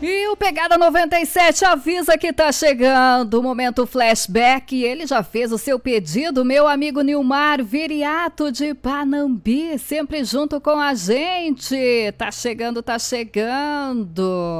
E o Pegada 97 avisa que tá chegando o momento flashback. Ele já fez o seu pedido, meu amigo Nilmar Viriato de Panambi, sempre junto com a gente. Tá chegando, tá chegando.